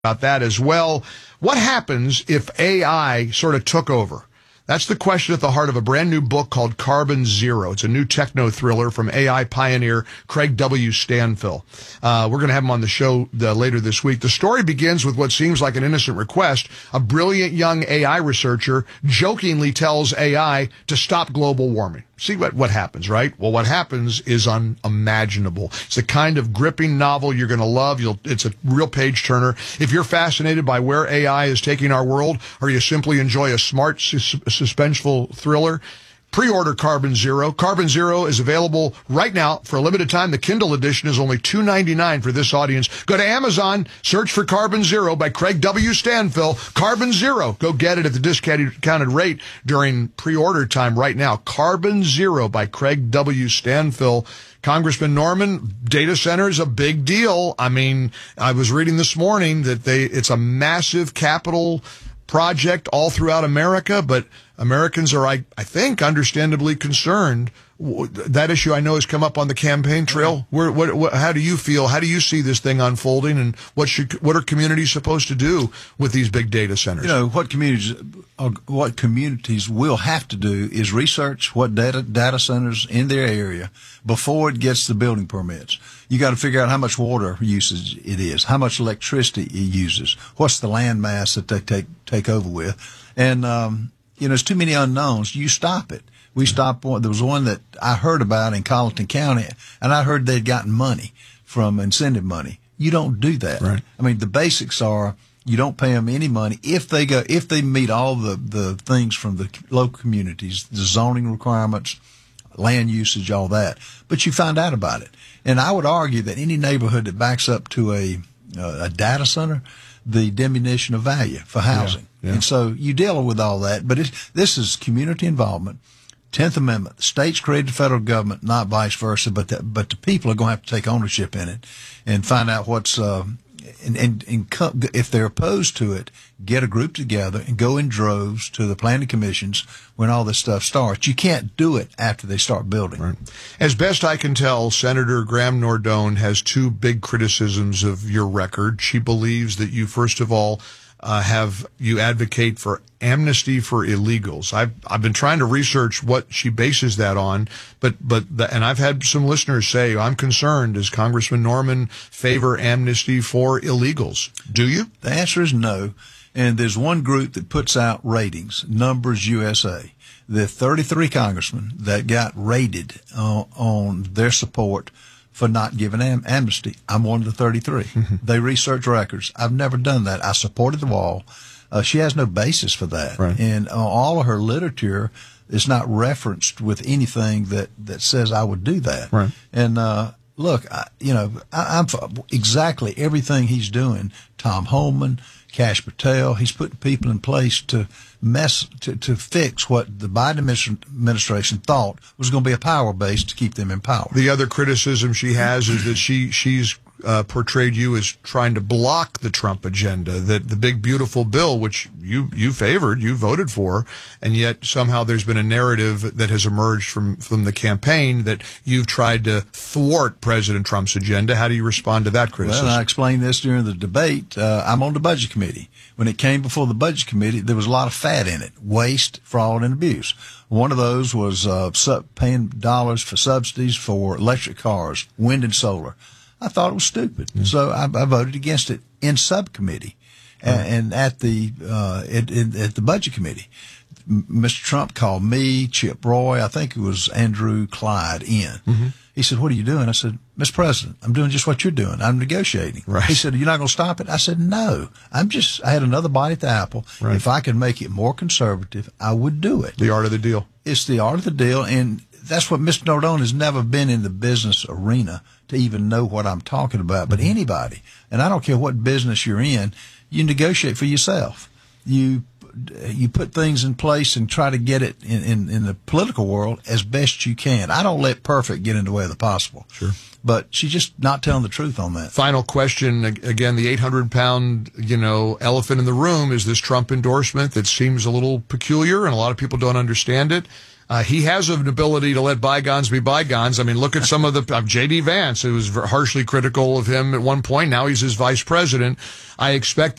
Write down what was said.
about that as well. What happens if AI sort of took over? That's the question at the heart of a brand new book called Carbon Zero. It's a new techno thriller from AI pioneer Craig W. Stanfill. We're going to have him on the show later this week. The story begins with what seems like an innocent request. A brilliant young AI researcher jokingly tells AI to stop global warming. See what happens, right? Well, what happens is unimaginable. It's the kind of gripping novel you're going to love. It's a real page turner. If you're fascinated by where AI is taking our world, or you simply enjoy a smart, suspenseful thriller, pre-order Carbon Zero. Carbon Zero is available right now for a limited time. The Kindle edition is only $2.99 for this audience. Go to Amazon, search for Carbon Zero by Craig W. Stanfill. Carbon Zero. Go get it at the discounted rate during pre-order time right now. Carbon Zero by Craig W. Stanfill. Congressman Norman, data center is a big deal. I mean, I was reading this morning that it's a massive capital project all throughout America, but Americans are, I think, understandably concerned. That issue I know has come up on the campaign trail. How do you feel? How do you see this thing unfolding? And what are communities supposed to do with these big data centers? You know, what communities will have to do is research what data centers in their area before it gets the building permits. You got to figure out how much water usage it is, how much electricity it uses, what's the land mass that they take over with. And, there's too many unknowns. You stop it. We stopped one. There was one that I heard about in Colleton County, and I heard they'd gotten money from incentive money. You don't do that. Right. I mean, the basics are you don't pay them any money if they meet all the things from the local communities, the zoning requirements, land usage, all that. But you find out about it. And I would argue that any neighborhood that backs up to a data center, the diminution of value for housing. Yeah. And so you deal with all that. But this is community involvement. 10th Amendment. The states created the federal government, not vice versa, but the people are going to have to take ownership in it and find out what's, if they're opposed to it, get a group together and go in droves to the planning commissions when all this stuff starts. You can't do it after they start building. Right. As best I can tell, Senator Graham Nordone has two big criticisms of your record. She believes that you, first of all, you advocate for amnesty for illegals. I've been trying to research what she bases that on, and I've had some listeners say, I'm concerned, does Congressman Norman favor amnesty for illegals? Do you? The answer is no. And there's one group that puts out ratings, Numbers USA. There are 33 congressmen that got rated on their support for not giving amnesty. I'm one of the 33. Mm-hmm. They research records. I've never done that. I supported the wall. She has no basis for that. Right. And all of her literature is not referenced with anything that says I would do that. Right. And, look, I'm for exactly everything he's doing. Tom Homan, Kash Patel, he's putting people in place to fix what the Biden administration thought was going to be a power base to keep them in power. The other criticism she has is that she's portrayed you as trying to block the Trump agenda, that the big beautiful bill, which you favored, you voted for, and yet somehow there's been a narrative that has emerged from the campaign that you've tried to thwart President Trump's agenda. How do you respond to that criticism? Well, I explained this during the debate. I'm on the Budget Committee. When it came before the Budget Committee, there was a lot of fat in it: waste, fraud, and abuse. One of those was paying dollars for subsidies for electric cars, wind and solar. I thought it was stupid, so I voted against it in subcommittee, and at the Budget Committee. Mr. Trump called me, Chip Roy, I think it was Andrew Clyde in. Mm-hmm. He said, "What are you doing?" I said, "Mr. President, I'm doing just what you're doing. I'm negotiating." Right. He said, "You're not going to stop it?" I said, "No. I had another bite at the apple. Right. If I could make it more conservative, I would do it." The art of the deal. It's the art of the deal, and that's what Mr. Nordone has never been in the business arena to even know what I'm talking about. But anybody, and I don't care what business you're in, you negotiate for yourself. You put things in place and try to get it in the political world as best you can. I don't let perfect get in the way of the possible. Sure. But she's just not telling the truth on that. Final question, again, the 800-pound, elephant in the room is this Trump endorsement that seems a little peculiar and a lot of people don't understand it. He has an ability to let bygones be bygones. I mean, look at some of the J.D. Vance, who was harshly critical of him at one point. Now he's his vice president. I expect